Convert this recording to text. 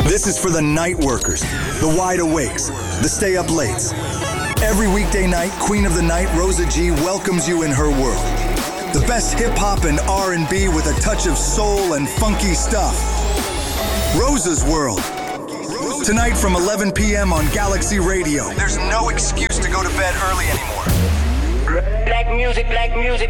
This is for the night workers, the wide awakes, the stay up lates. Every weekday night, Queen of the Night, Rosa G, welcomes you in her world. The best hip-hop and R&B with a touch of soul and funky stuff. Rosa's World. Tonight from 11 p.m. on Galaxy Radio. There's no excuse to go to bed early anymore. Black music, black music.